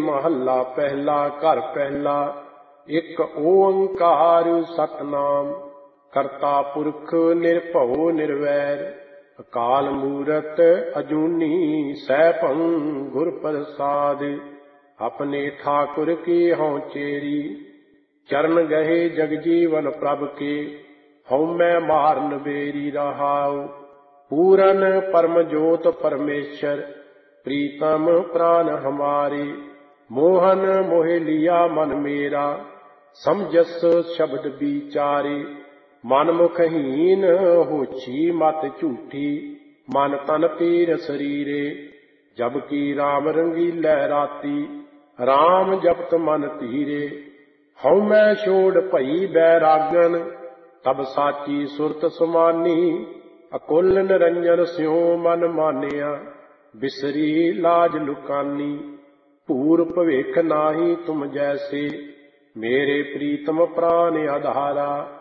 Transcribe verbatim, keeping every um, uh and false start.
महला पहला घर पहला। एक ओंकार सतनाम करता पुरख निर्भव निर्वैर। अकाल मूरत अजूनी सैभं गुर प्रसाद। अपने ठाकुर की हों चेरी चरण गहे जगजीवन प्रभ के। हऊँ मैं मारन बेरी रहाऊ पूरन परम जोत परमेश्वर। प्रीतम प्राण हमारे मोहन मोह लिया मन मेरा। समझस शब्द विचारे मन मुखहीन होछी मत झूठी। मन तन पीर शरीरे जबकि राम रंगीलै राती। राम जपत मन धीरे हऊँ मैं छोड़ भई बैरागन। तब साची सुरत समानी अकुल निरंजन स्यों मन मानिया। बिसरी लाज लुकानी भूर भविख नाही तुम जैसे। मेरे प्रीतम प्राण आधारा